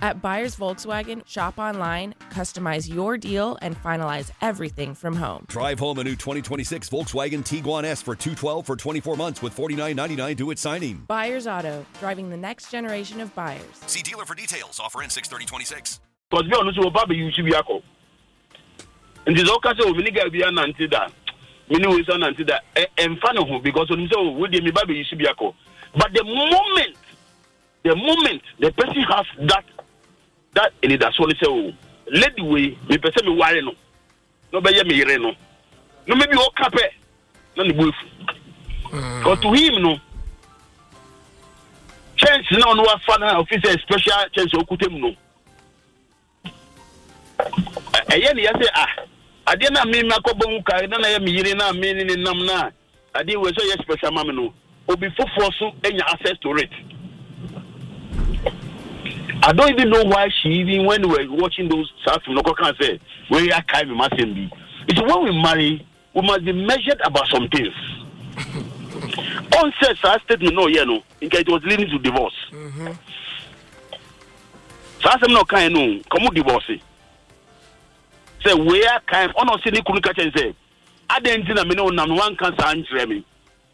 At Buyers Volkswagen, shop online, customize your deal, and finalize everything from home. Drive home a new 2026 Volkswagen Tiguan S for $212 for 24 months with $49.99 due at signing. Buyers Auto, driving the next generation of buyers. See dealer for details. Offer ends 6/30/26. Because be honest, Obaba you should be ako. And this all case of vinegar be an anti that. Many ways an anti that. And fan of because when you say would me baby you should be ako. But the moment the person has that and that's what say oh let the way me person me worry no be me yere no maybe o kape na the buff because to him no chance na no fan officer special chance okutem no eye ne say ade na me makobon kai na ya me yere na me ni nam na ade we so ye special mam no obi fofo so enya access to it. I don't even know why she even when we were watching those stuff from local can say where you can't be mustn't be. It's when we marry, we must be measured about some things. On says I statement no, you know, in case it was leading to divorce. So I said no kind no, come on divorce. Say where kind on us any could catch and say I didn't know me no one can answer me.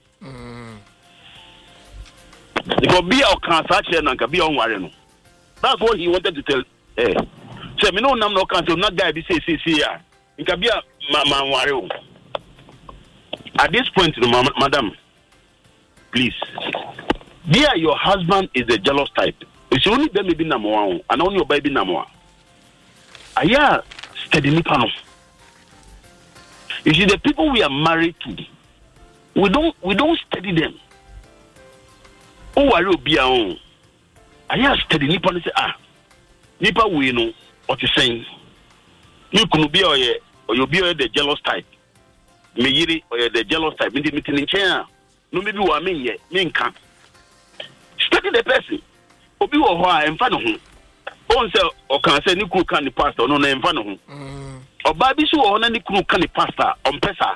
Because be our cancer and can be on worry. That's what he wanted to tell. Say me no nam no cancel not guy be say ya. It can be a man worry. At this point, madam, please. Dear, your husband is the jealous type. It's only them be number one, and only your baby number one. Aya steady me panel. You see, the people we are married to, we don't study them. Oh, I will be our own. Aya steady nipa say nipa we know what you saying. You could be or you be the jealous type. Me yiri or the jealous type. Me meeting in chair. No maybe what me can. Study the person. Obi wo ho a emfa no ho. On say o kan say ni kru kan ni pastor no na emfa no ho. Oba bi so ho na ni kru kan ni pastor on pesa.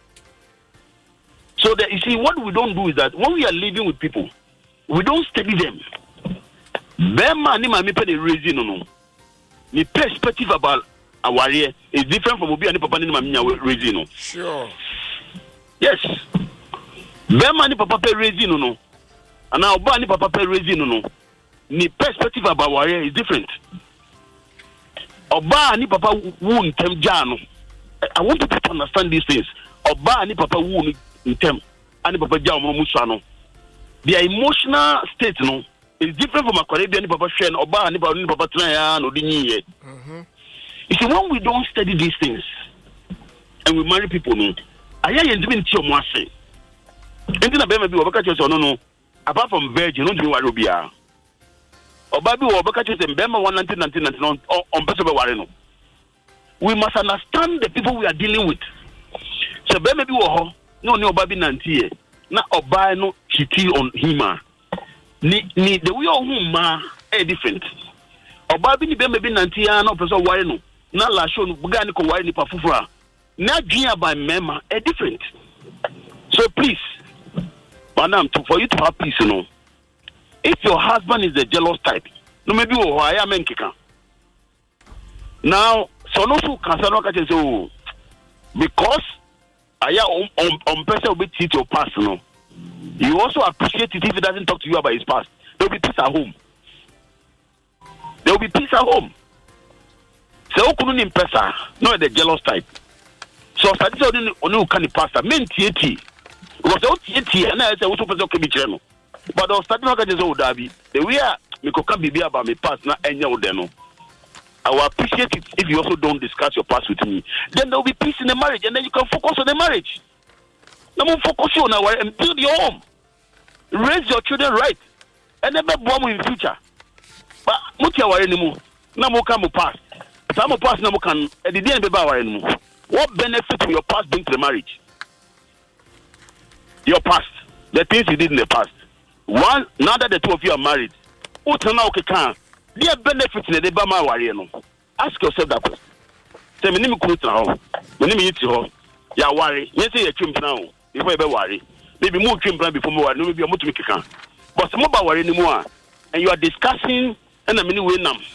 So that you see what we don't do is that when we are living with people, we don't study them. Bema ni ma me pe the raising no. The perspective about our year is different from obi ani papa ni ma me raising no. Sure. Yes. Bema ni papa pe raising no. And now oba ni papa pe raising no. The perspective about our year is different. Oba ni papa wu ntem jano. I want people to understand these things. Oba ni papa wu ntem ani papa ja mo musa no. Their emotional state no is different from a Caribbean papa share oba ni papa try no di nyi. You see, when we don't study these things and we marry people no, aya yen dimi nti omo ase. Enti na be ma bi obaka chese no apart from virgin no dimi ware obia. Oba bi obaka chese mbema 1999 on person be ware no. We must understand the people we are dealing with. So be ma bi wo ho no ni oba bi nantie na oba no chiti on him. Ni the way of ma different. Oba bi ni be ma bi nantie na person ware no. Na la show no buga ni ko ware ni pa fufura. Na dream about mema different. So please, madam, for you to have peace, you know, if your husband is a jealous type, no maybe I am menkika. Now, so no so can say so because I on person will teach your past, you know. You also appreciate it if he doesn't talk to you about his past. There will be peace at home. There will be peace at home. So couldn't in person, no the jealous type. So I said only can the pastor men TT. Because all TT and I said also person can be channel. But I was starting to just old Dabi. The way me can be about my past na any of them. I will appreciate it if you also don't discuss your past with me. Then there will be peace in the marriage and then you can focus on the marriage. No more focus on our and build your home. Raise your children right. And never bomb in future. But mutia ware anymore. Na mo come past. Some past na mo can at the end be ba ware anymore. What benefit will your past bring to the marriage? Your past, the things you did in the past. One, now that the two of you are married, what now can there benefits in the Bama warrior? Ask yourself that question. Say, my name is Kuta. My name is Yitio. Ya worry. Yes, you're trim now. Before you worry, maybe more trim plan before more. Maybe you're more to make a can. But some about worry anymore, and you are discussing and a mini way now.